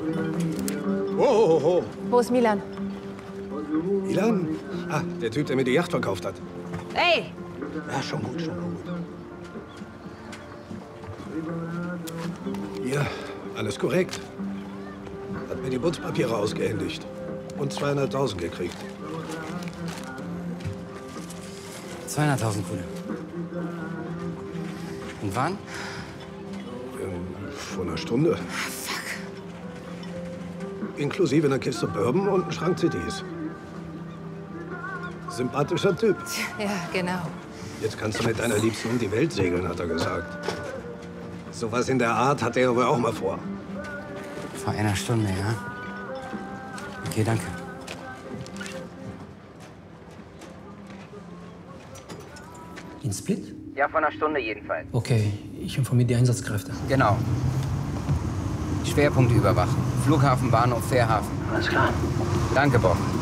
Oh. Wo ist Milan? Milan? Ah, der Typ, der mir die Yacht verkauft hat. Ey! Ja, schon gut. Hier, alles korrekt. Hat mir die Bootspapiere ausgehändigt. Und 200.000 gekriegt. 200.000 Kune. Und wann? Vor einer Stunde. Fuck. Inklusive einer Kiste Bourbon und einem Schrank CDs. Sympathischer Typ. Ja, genau. Jetzt kannst du mit deiner Liebsten um die Welt segeln, hat er gesagt. Sowas in der Art hat er wohl auch mal vor. Vor einer Stunde, ja? Okay, danke. In Split? Ja, vor einer Stunde jedenfalls. Okay, ich informiere die Einsatzkräfte. Genau. Schwerpunkte überwachen. Flughafen, Bahnhof, Fährhafen. Alles klar. Danke, Bob.